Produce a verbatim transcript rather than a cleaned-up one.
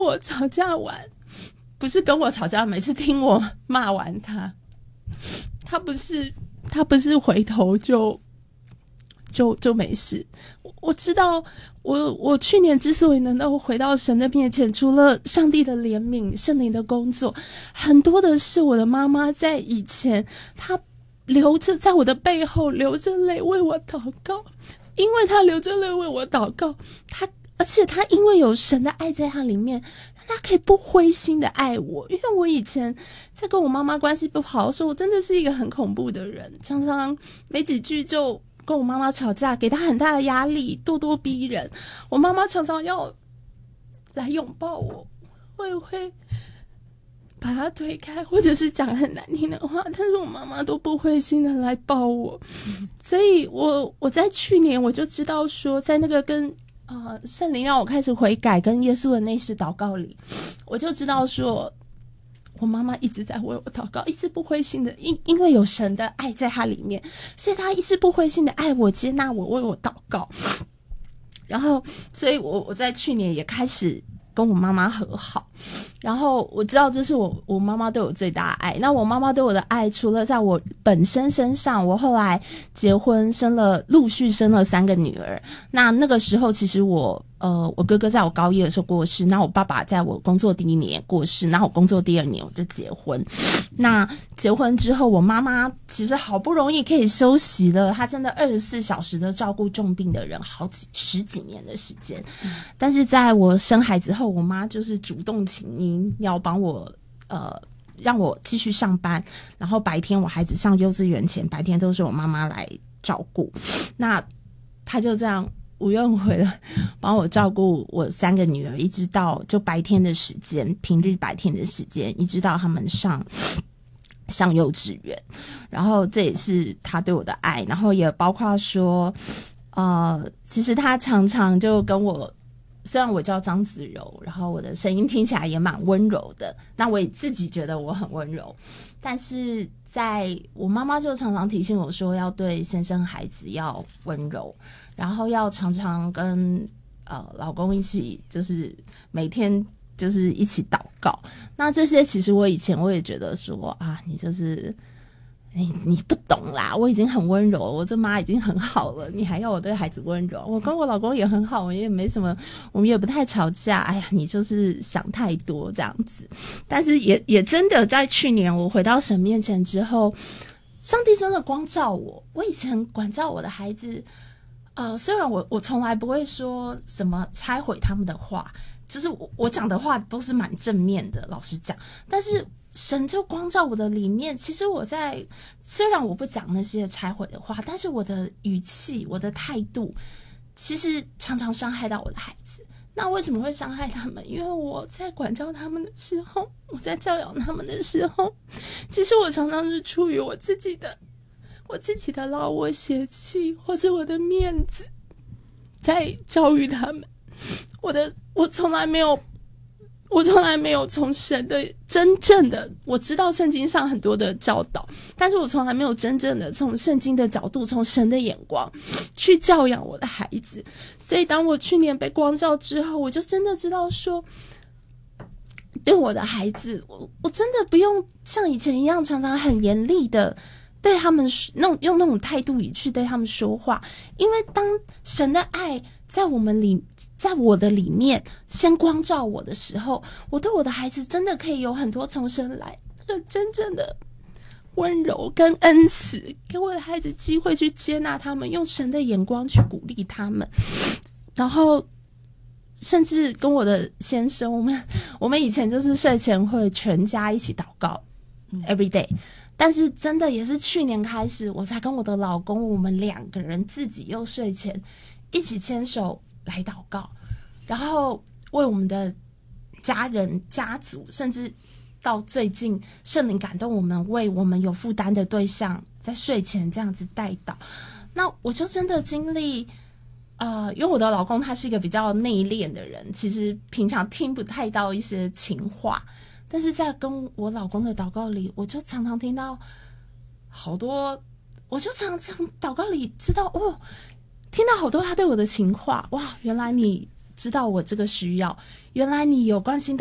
我吵架完，不是跟我吵架，每次听我骂完他，他不是他不是回头就就就没事。我我知道，我我去年之所以能够回到神的面前，除了上帝的怜悯、圣灵的工作，很多的是我的妈妈在以前，她流着在我的背后流着泪为我祷告，因为她流着泪为我祷告，她而且她因为有神的爱在她里面，她可以不灰心的爱我。因为我以前在跟我妈妈关系不好的时候，我真的是一个很恐怖的人，常常没几句就跟我妈妈吵架，给她很大的压力，咄咄逼人。我妈妈常常要来拥抱我，我也会把她推开，或者是讲很难听的话，但是我妈妈都不灰心的来抱我。所以我我在去年我就知道说，在那个跟呃圣灵让我开始悔改跟耶稣的内室祷告里，我就知道说我妈妈一直在为我祷告，一直不灰心的，因因为有神的爱在她里面，所以她一直不灰心的爱我、接纳我、为我祷告。然后，所以我我在去年也开始跟我妈妈和好，然后我知道这是我我妈妈对我最大的爱。那我妈妈对我的爱，除了在我本身身上，我后来结婚生了，陆续生了三个女儿。那那个时候，其实我呃，我哥哥在我高一的时候过世，那我爸爸在我工作第一年过世，然后我工作第二年我就结婚。那结婚之后，我妈妈其实好不容易可以休息了，她真的二十四小时的照顾重病的人，好几十几年的时间。嗯、但是在我生孩子后，我妈就是主动请缨要帮我呃。让我继续上班，然后白天我孩子上幼稚园前，白天都是我妈妈来照顾。那她就这样无怨无悔的帮我照顾我三个女儿，一直到就白天的时间，平日白天的时间，一直到他们上上幼稚园。然后这也是她对我的爱，然后也包括说，呃，其实她常常就跟我。虽然我叫张子柔，然后我的声音听起来也蛮温柔的，那我也自己觉得我很温柔，但是在我妈妈就常常提醒我说，要对先生孩子要温柔，然后要常常跟呃老公一起，就是每天就是一起祷告。那这些其实我以前我也觉得说啊，你就是你你不懂啦，我已经很温柔了，我这妈已经很好了，你还要我对孩子温柔？我跟我老公也很好，我也没什么，我们也不太吵架。哎呀，你就是想太多这样子。但是也也真的在去年我回到神面前之后，上帝真的光照我。我以前管教我的孩子，呃，虽然我我从来不会说什么拆毁他们的话，就是我我讲的话都是蛮正面的，老实讲，但是。神就光照我的里面，其实我在虽然我不讲那些拆毁的话，但是我的语气、我的态度，其实常常伤害到我的孩子。那为什么会伤害他们？因为我在管教他们的时候，我在教养他们的时候，其实我常常是出于我自己的、我自己的老我邪气或者我的面子，在教育他们。我的，我从来没有。我从来没有从神的真正的，我知道圣经上很多的教导，但是我从来没有真正的从圣经的角度，从神的眼光去教养我的孩子。所以当我去年被光照之后，我就真的知道说，对我的孩子，我我真的不用像以前一样常常很严厉的对他们那种用那种态度语去对他们说话，因为当神的爱在我们里在我的里面先光照我的时候，我对我的孩子真的可以有很多从神来那个真正的温柔跟恩慈，给我的孩子机会去接纳他们，用神的眼光去鼓励他们。然后甚至跟我的先生，我们我们以前就是睡前会全家一起祷告 every day，但是真的也是去年开始，我才跟我的老公，我们两个人自己又睡前一起牵手来祷告，然后为我们的家人、家族，甚至到最近圣灵感动我们，为我们有负担的对象，在睡前这样子代祷。那我就真的经历，呃，因为我的老公他是一个比较内敛的人，其实平常听不太到一些情话。但是在跟我老公的祷告里，我就常常听到好多，我就常常祷告里知道哦，听到好多他对我的情话。哇，原来你知道我这个需要，原来你有关心到